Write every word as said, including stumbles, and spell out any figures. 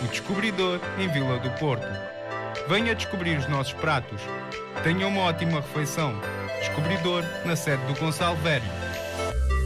O Descobridor, em Vila do Porto. Venha descobrir os nossos pratos. Tenha uma ótima refeição. Descobridor, na sede do Gonçalo Vério.